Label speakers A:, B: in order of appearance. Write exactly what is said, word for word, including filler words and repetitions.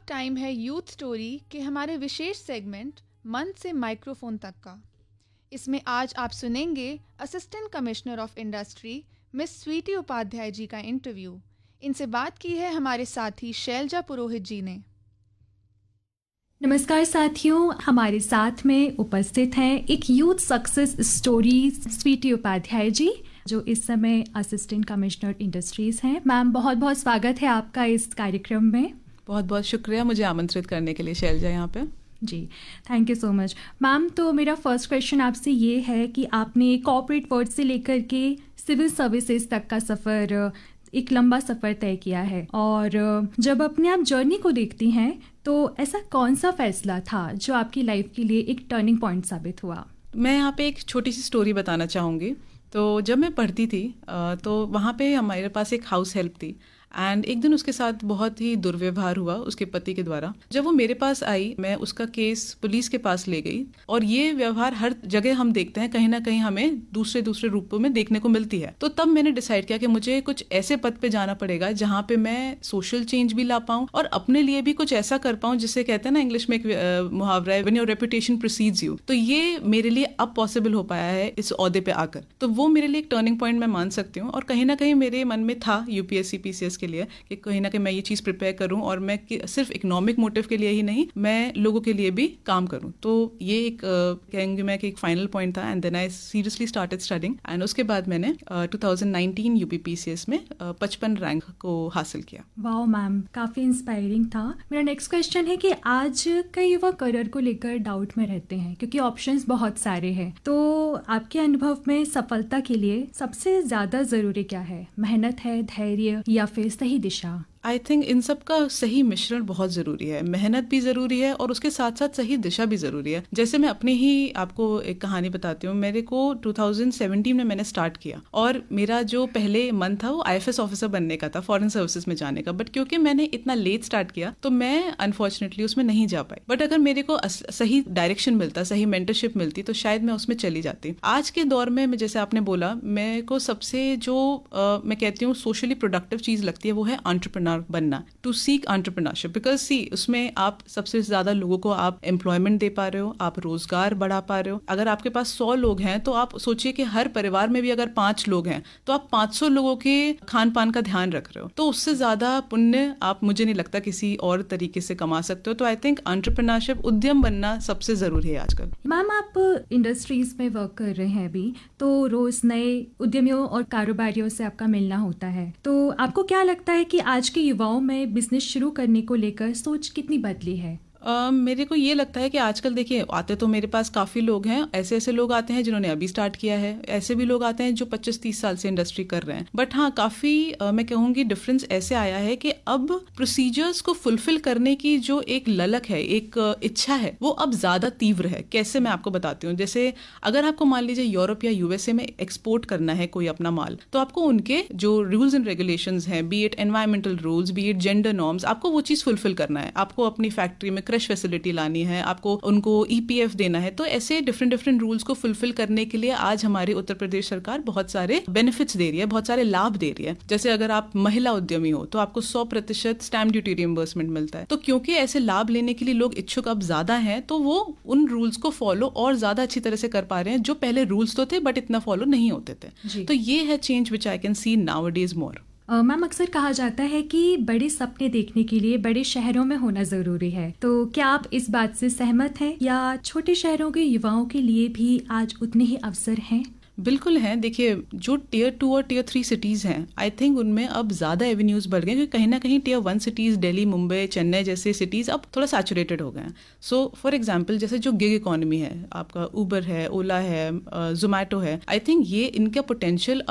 A: Time है youth story के हमारे विशेष सेगमेंट मन से माइक्रोफोन तक का। इसमें आज आप सुनेंगे assistant commissioner of industry miss Sweety Upadhyay ji का इंटरव्यू। इनसे बात की है हमारे साथी शैलजा पुरोहित जी ने।
B: नमस्कार साथियों, हमारे साथ में उपस्थित हैं एक youth success story Sweety Upadhyay ji, जो इस समय असिस्टेंट कमिश्नर इंडस्ट्रीज़ हैं। मैम, बहुत बहुत स्वागत है आपका इस कार्यक्रम में।
C: बहुत बहुत शुक्रिया मुझे आमंत्रित करने के लिए शैलजा यहाँ पे।
B: जी, thank you so much. Ma'am, तो मेरा फर्स्ट क्वेश्चन आपसे ये है कि आपने कॉर्पोरेट वर्ल्ड से लेकर के सिविल सर्विसेज तक का सफ़र, एक लंबा सफ़र तय किया है, और जब अपने आप जर्नी को देखती हैं तो ऐसा कौन सा फैसला था जो आपकी लाइफ के लिए एक टर्निंग पॉइंट साबित हुआ?
C: मैं यहाँ पे एक छोटी सी स्टोरी बताना चाहूँगी। तो जब मैं पढ़ती थी तो वहाँ पे हमारे पास एक हाउस हेल्प थी, एंड एक दिन उसके साथ बहुत ही दुर्व्यवहार हुआ उसके पति के द्वारा। जब वो मेरे पास आई, मैं उसका केस पुलिस के पास ले गई, और ये व्यवहार हर जगह हम देखते हैं, कहीं ना कहीं हमें दूसरे दूसरे रूपों में देखने को मिलती है। तो तब मैंने डिसाइड किया कि मुझे कुछ ऐसे पद पे जाना पड़ेगा जहाँ पे मैं सोशल चेंज भी ला पाऊँ और अपने लिए भी कुछ ऐसा कर पाऊँ जिससे कहते हैं ना इंग्लिश में एक मुहावरा है, when your reputation precedes you. तो ये मेरे लिए अब पॉसिबल हो पाया है इस ओहदे पे आकर। तो वो मेरे लिए एक टर्निंग पॉइंट मैं मान सकती हूँ, और कहीं ना कहीं मेरे मन में था यूपीएससी पीसीएस के लिए कि कहीं ना कहीं मैं ये चीज़ प्रिपेयर करूं, और मैं सिर्फ इकोनॉमिक मोटिव के लिए ही नहीं, मैं लोगों के लिए भी काम करूं। तो ये एक कहेंगे मैं कि एक फाइनल पॉइंट था, and then I seriously started studying, and उसके बाद मैंने टू थाउजेंड नाइनटीन यूपीपीसीएस में पचपन रैंक को हासिल किया।
B: वाओ मैम, काफ़ी इंस्पायरिंग था। मेरा नेक्स्ट क्वेश्चन है कि आज कई युवा करियर को लेकर डाउट में रहते हैं क्योंकि ऑप्शंस बहुत सारे हैं। तो आपके अनुभव में सफलता के लिए सबसे ज़्यादा ज़रूरी क्या है? मेहनत है, धैर्य, या फिर सही दिशा?
C: आई थिंक इन सब का सही मिश्रण बहुत ज़रूरी है। मेहनत भी ज़रूरी है और उसके साथ साथ सही दिशा भी ज़रूरी है। जैसे मैं अपनी ही आपको एक कहानी बताती हूँ। मेरे को टू थाउजेंड सेवेंटीन में मैंने स्टार्ट किया, और मेरा जो पहले मन था वो आईएफएस ऑफिसर बनने का था, फॉरेन सर्विसेज में जाने का। बट क्योंकि मैंने इतना लेट स्टार्ट किया तो मैं अनफॉर्चुनेटली उसमें नहीं जा पाई। बट अगर मेरे को सही डायरेक्शन मिलता, सही मेंटरशिप मिलती, तो शायद मैं उसमें चली जाती। आज के दौर में मैं, जैसे आपने बोला, मेरे को सबसे जो आ, मैं कहती हूँ सोशली प्रोडक्टिव चीज़ लगती है वो है एंटरप्रेन्योर बनना, टू सीक एंटरप्रेन्योरशिप। बिकॉज सी, उसमें आप सबसे ज्यादा लोगों को आप एम्प्लॉयमेंट दे पा रहे हो, आप रोजगार बढ़ा पा रहे हो। अगर आपके पास सौ लोग हैं तो आप सोचिए कि हर परिवार में भी अगर पांच लोग हैं तो आप पांच सौ लोगों के खान पान का ध्यान रख रहे हो। तो उससे ज्यादा पुण्य आप, मुझे नहीं लगता, किसी और तरीके से कमा सकते हो। तो आई थिंक एंटरप्रेन्योरशिप, उद्यम बनना सबसे जरूरी है आजकल।
B: मैम, आप इंडस्ट्रीज में वर्क कर रहे हैं अभी, तो रोज नए उद्यमियों और कारोबारियों से आपका मिलना होता है। तो आपको क्या लगता है कि आज के युवाओं में बिजनेस शुरू करने को लेकर सोच कितनी बदली है?
C: Uh, मेरे को ये लगता है कि आजकल देखिए, आते तो मेरे पास काफ़ी लोग हैं। ऐसे ऐसे लोग आते हैं जिन्होंने अभी स्टार्ट किया है, ऐसे भी लोग आते हैं जो पच्चीस तीस साल से इंडस्ट्री कर रहे हैं। बट हाँ, काफ़ी uh, मैं कहूँगी डिफरेंस ऐसे आया है कि अब प्रोसीजर्स को फुलफिल करने की जो एक ललक है, एक uh, इच्छा है, वो अब ज़्यादा तीव्र है। कैसे, मैं आपको बताती हूँ। जैसे अगर आपको मान लीजिए यूरोप या यूएसए में एक्सपोर्ट करना है कोई अपना माल, तो आपको उनके जो रूल्स एंड रेगुलेशंस हैं, B it environmental rules, B it gender norms, आपको वो चीज़ फुलफिल करना है। आपको अपनी फैक्ट्री में क्रश फैसिलिटी लानी है, आपको उनको ईपीएफ देना है। तो ऐसे डिफरेंट डिफरेंट रूल्स को फुलफिल करने के लिए आज हमारी उत्तर प्रदेश सरकार बहुत सारे बेनिफिट्स दे रही है, बहुत सारे लाभ दे रही है। जैसे अगर आप महिला उद्यमी हो तो आपको सौ प्रतिशत स्टैम्प ड्यूटी रिइंबर्समेंट मिलता है। तो क्योंकि ऐसे लाभ लेने के लिए लोग इच्छुक अब ज्यादा हैं, तो वो उन रूल्स को फॉलो और ज्यादा अच्छी तरह से कर पा रहे हैं, जो पहले रूल्स तो थे बट इतना फॉलो नहीं होते थे। तो ये है change which I can see nowadays more.
B: Ma'am, अक्सर कहा जाता है कि बड़े सपने देखने के लिए बड़े शहरों में होना जरूरी है। तो क्या आप इस बात से सहमत हैं, या छोटे शहरों के युवाओं के लिए भी आज उतने ही अवसर हैं?
C: बिल्कुल हैं। देखिए, जो टीयर टू और टीयर थ्री सिटीज़ हैं, आई थिंक उनमें अब ज़्यादा एवेन्यूज़ बढ़ गए, क्योंकि कहीं ना कहीं tier one cities, Delhi, Mumbai, Chennai जैसे सिटीज़ अब थोड़ा सैचुरेटेड हो गए हैं। सो फॉर एग्जांपल, जैसे जो गिग इकोनॉमी है, आपका ऊबर है, ओला है, जोमेटो है, आई थिंक ये इनका पोटेंशियल